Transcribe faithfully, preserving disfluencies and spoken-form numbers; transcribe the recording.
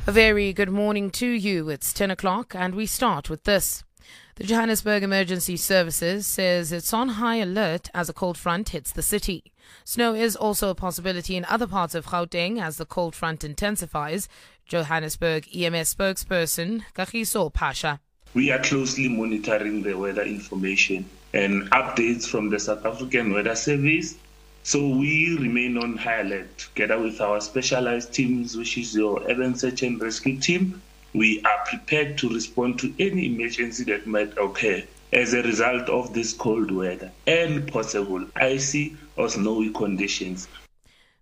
A very good morning to you. It's ten o'clock and we start with this. The Johannesburg Emergency Services says it's on high alert as a cold front hits the city. Snow is also a possibility in other parts of Gauteng as the cold front intensifies. Johannesburg E M S spokesperson Kagiso Pasha. We are closely monitoring the weather information and updates from the South African Weather Service. So we remain on high alert together with our specialized teams, which is your urban search and rescue team. We are prepared to respond to any emergency that might occur as a result of this cold weather and possible icy or snowy conditions